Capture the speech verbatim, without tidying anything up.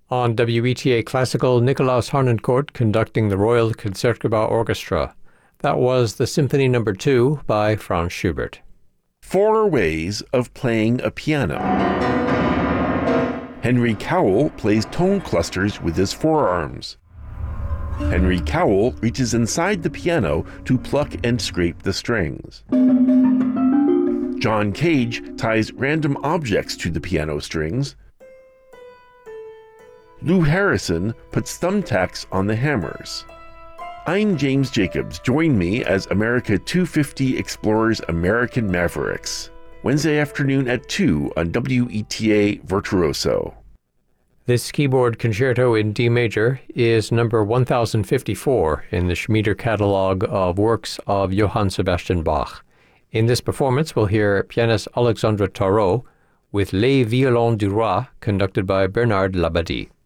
On W E T A Classical, Nikolaus Harnoncourt conducting the Royal Concertgebouw Orchestra. That was the Symphony Number two by Franz Schubert. Four ways of playing a piano. Henry Cowell plays tone clusters with his forearms. Henry Cowell reaches inside the piano to pluck and scrape the strings. John Cage ties random objects to the piano strings. Lou Harrison puts thumbtacks on the hammers. I'm James Jacobs. Join me as America two fifty explores American Mavericks. Wednesday afternoon at two on W E T A Virtuoso. This keyboard concerto in D major is number one thousand fifty-four in the Schmieder catalog of works of Johann Sebastian Bach. In this performance, we'll hear pianist Alexandre Tarot with Les Violons du Roi, conducted by Bernard Labadie.